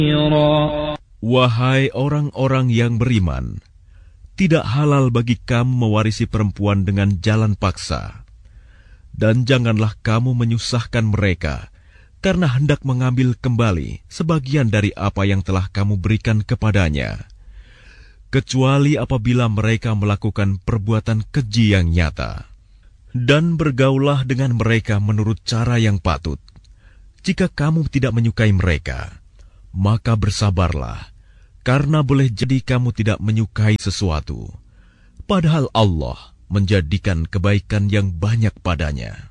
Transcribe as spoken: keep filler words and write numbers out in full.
Wahai orang-orang yang beriman, tidak halal bagi kamu mewarisi perempuan dengan jalan paksa. Dan janganlah kamu menyusahkan mereka karena hendak mengambil kembali sebagian dari apa yang telah kamu berikan kepadanya, kecuali apabila mereka melakukan perbuatan keji yang nyata. Dan bergaullah dengan mereka menurut cara yang patut. Jika kamu tidak menyukai mereka, maka bersabarlah, karena boleh jadi kamu tidak menyukai sesuatu, padahal Allah menjadikan kebaikan yang banyak padanya.